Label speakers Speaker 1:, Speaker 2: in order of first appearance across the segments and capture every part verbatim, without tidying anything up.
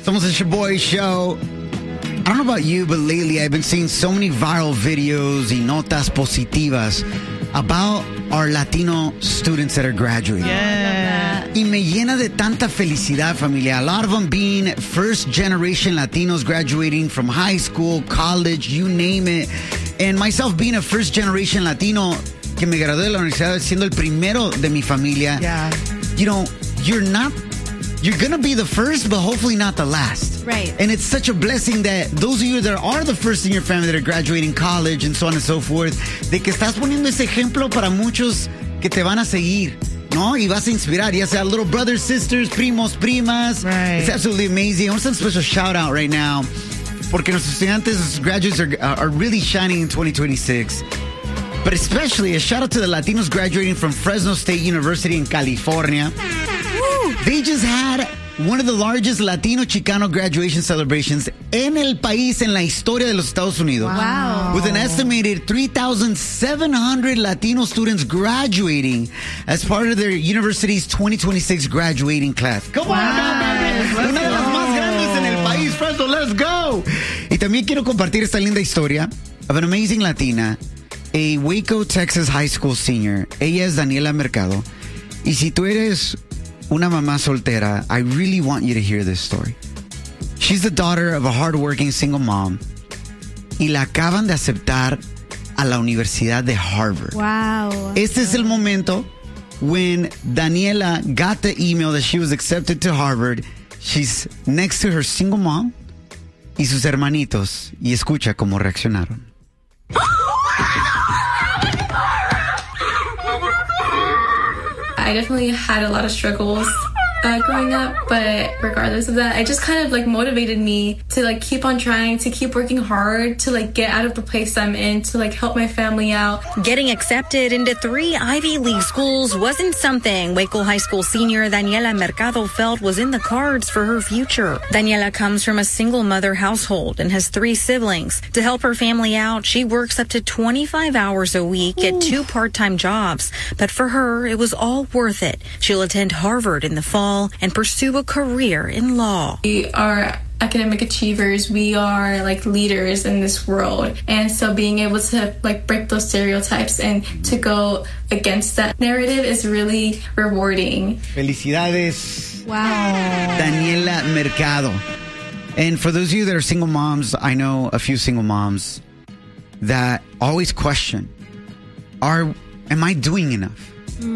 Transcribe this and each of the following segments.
Speaker 1: Somos el Shaboy Show. I don't know about you, but lately I've been seeing so many viral videos y notas positivas about our Latino students that are graduating.
Speaker 2: Yeah.
Speaker 1: Y me llena de tanta felicidad, familia. A lot of them being first generation Latinos graduating from high school, college, you name it. And myself being a first generation Latino que me gradué de la universidad siendo el primero de mi familia.
Speaker 2: Yeah.
Speaker 1: You know, you're not, you're going to be the first, but hopefully not the last.
Speaker 3: Right.
Speaker 1: And it's such a blessing that those of you that are the first in your family that are graduating college and so on and so forth, de que estás poniendo ese ejemplo para muchos que te van a seguir, ¿no? Y vas a inspirar, ya sea little brothers, sisters, primos, primas.
Speaker 2: Right.
Speaker 1: It's absolutely amazing. I want to send a special shout out right now porque nuestros estudiantes, graduates are, are really shining in twenty twenty-six. But especially a shout out to the Latinos graduating from Fresno State University in California. Woo. They just had one of the largest Latino Chicano graduation celebrations en el país, en la historia de los Estados Unidos.
Speaker 3: Wow.
Speaker 1: With an estimated three thousand seven hundred Latino students graduating as part of their university's twenty twenty-six graduating class. Come
Speaker 2: Wow.
Speaker 1: on, baby. Una de las más grandes en el país. Fresno, let's go. Y también quiero compartir esta linda historia of an amazing Latina, a Waco, Texas high school senior. Ella es Daniela Mercado. Y si tú eres una mamá soltera, I really want you to hear this story. She's the daughter of a hardworking single mom. Y la acaban de aceptar a la Universidad de Harvard.
Speaker 3: Wow.
Speaker 1: Este es el momento when Daniela got the email that she was accepted to Harvard. She's next to her single mom y sus hermanitos. Y escucha cómo reaccionaron.
Speaker 4: I definitely had a lot of struggles uh, growing up, but regardless of that, it just kind of like motivated me to like keep on trying, to keep working hard, to like get out of the place I'm in, to like help my family out.
Speaker 5: Getting accepted into three Ivy League schools wasn't something Waco High School senior Daniela Mercado felt was in the cards for her future. Daniela comes from a single mother household and has three siblings. To help her family out, she works up to twenty-five hours a week at two part-time jobs. But for her, it was all worth it. She'll attend Harvard in the fall and pursue a career in law.
Speaker 4: We are academic achievers. We are like leaders in this world. And so being able to like break those stereotypes and to go against that narrative is really rewarding.
Speaker 1: Felicidades.
Speaker 3: Wow.
Speaker 1: Daniela Mercado. And for those of you that are single moms, I know a few single moms that always question, are, am I doing enough?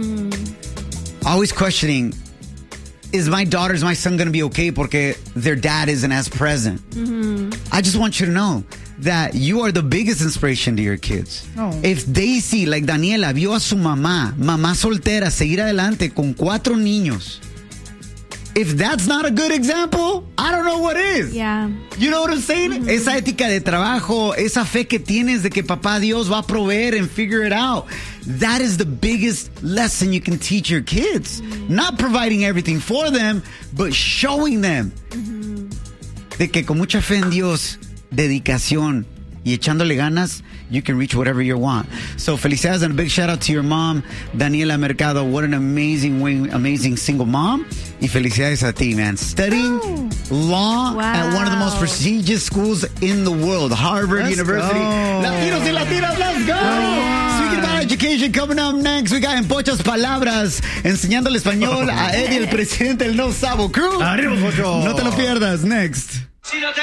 Speaker 1: Mm. Always questioning, is my daughter, is my son going to be okay porque their dad isn't as present? Mm-hmm. I just want you to know that you are the biggest inspiration to your kids.
Speaker 2: Oh.
Speaker 1: If they see, like Daniela, vio a su mamá, mamá soltera, seguir adelante con cuatro niños. If that's not a good example, I don't know what is.
Speaker 3: Yeah.
Speaker 1: You know what I'm saying? Mm-hmm. Esa ética de trabajo, esa fe que tienes de que papá Dios va a proveer and figure it out. That is the biggest lesson you can teach your kids. Mm-hmm. Not providing everything for them, but showing them mm-hmm. de que con mucha fe en Dios, dedicación y echándole ganas, you can reach whatever you want. So felicidades and a big shout out to your mom, Daniela Mercado. What an amazing, amazing single mom. Y felicidades a ti, man. Studying oh. law
Speaker 3: wow.
Speaker 1: at one of the most prestigious schools in the world, Harvard
Speaker 2: Let's
Speaker 1: University.
Speaker 2: Go.
Speaker 1: Latinos y Latinas, let's go.
Speaker 2: Oh.
Speaker 1: Speaking about education, coming up next, we got En Pochas Palabras, enseñándole español a Eddie, el presidente del No Sabo Crew.
Speaker 2: Arriba, Pocho.
Speaker 1: No te lo pierdas, next.